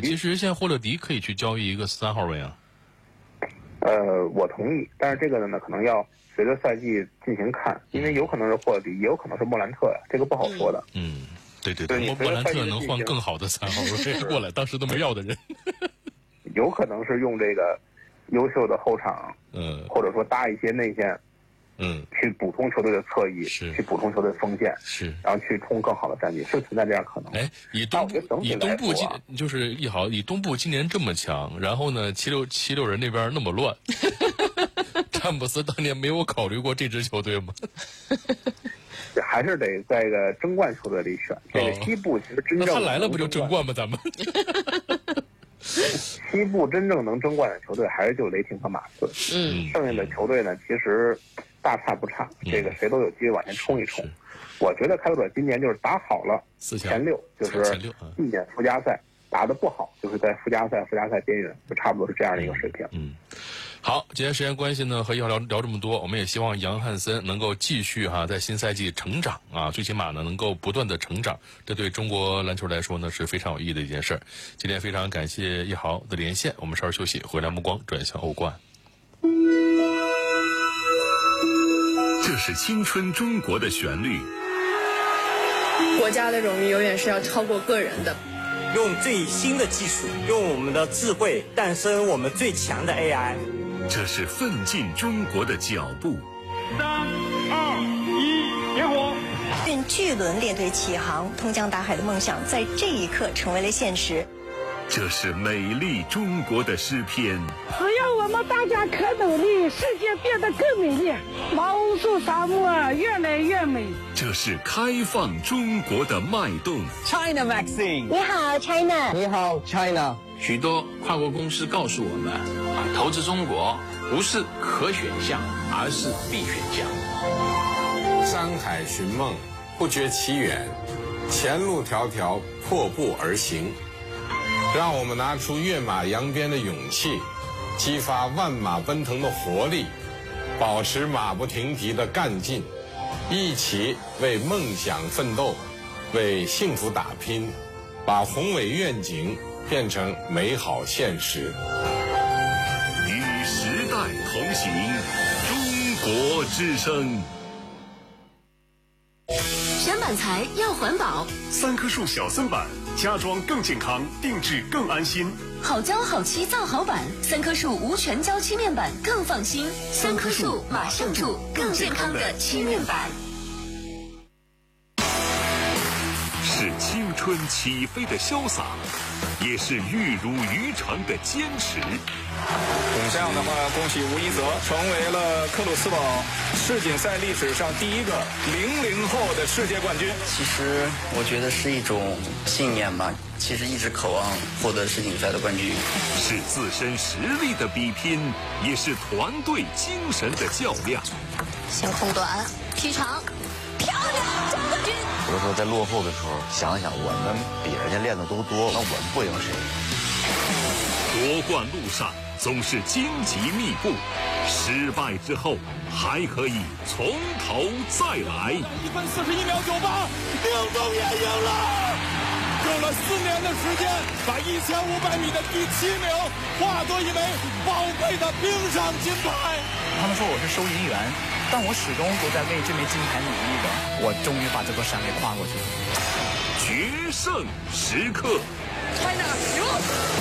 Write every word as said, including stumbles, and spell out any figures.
其实现在霍勒迪可以去交易一个三号位啊。 呃，我同意，但是这个呢，可能要随着赛季进行看，因为有可能是霍勒迪，也有可能是莫兰特呀，这个不好说的。 嗯，对对对，莫莫兰特能换更好的三号位过来，当时都没要的人。 有可能是用这个优秀的后场， 嗯， 或者说搭一些内线， 嗯， 去补充球队的侧翼， 是去补充球队锋线， 是， 然后去冲更好的战绩，是存在这样可能。 哎，以东部以东部今就是一豪，以东部今年这么强，然后呢，七六七六人那边那么乱，詹姆斯当年没有考虑过这支球队吗？ 还是得在一个争冠球队里选。这个西部其实真正那他来了不就争冠吗？咱们西部真正能争冠的球队还是就雷霆和马刺，嗯，剩下的球队呢，其实大差不差，这个谁都有机会往前冲一冲。我觉得开拓者今年就是打好了前六，就是避免附加赛；打得不好，就是在附加赛、附加赛边缘，就差不多是这样的一个水平。 嗯。好，今天时间关系呢，和一号聊聊这么多，我们也希望杨汉森能够继续哈、啊，在新赛季成长啊，最起码呢能够不断的成长，这对中国篮球来说呢是非常有意义的一件事儿。今天非常感谢一豪的连线，我们稍事休息，回来目光转向欧冠。 这是青春中国的旋律。 国家的荣誉永远是要超过个人的。 用最新的技术，用我们的智慧诞生我们最强的 A I。 这是奋进中国的脚步。 三二一，点火！ 运巨轮列队起航，通江达海的梦想在这一刻成为了现实。 这是美丽中国的诗篇。 只要我们大家可努力，世界变得更美丽，毛树沙漠越来越美。 这是开放中国的脉动。 China Vaccine。 你好 China。 你好 China。 许多跨国公司告诉我们，啊，投资中国不是可选项，而是必选项。 山海寻梦，不觉其远，前路迢迢，迫步而行。让我们拿出跃马扬鞭的勇气，激发万马奔腾的活力，保持马不停蹄的干劲，一起为梦想奋斗，为幸福打拼，把宏伟愿景变成美好现实。 与时代同行，中国之声。 山板材要环保， 三棵树小森板，家装更健康，定制更安心。 好胶好漆造好板，三棵树无全胶漆面板更放心。三棵树马上住更健康的漆面板。 是青春起飞的潇洒，也是玉如渔船的坚持。 这样的话，恭喜吴一泽成为了克鲁斯堡世锦赛历史上第一个零零后的世界冠军。 其实我觉得是一种信念吧，其实一直渴望获得世锦赛的冠军。 是自身实力的比拼，也是团队精神的较量。 先空短，劈长，漂亮，张冠军。 有的时候在落后的时候，想想我们比人家练的都多，那我们不赢谁？ 夺冠路上总是荆棘密布，失败之后还可以从头再来。 一分四十一秒九八，领中也赢了，用了四年的时间，把一千五百米的第七名化作一枚宝贵的冰上金牌。 他们说我是收银员，但我始终都在为这枚金牌努力的。我终于把这座山给跨过去了。 决胜时刻。 China 赢了。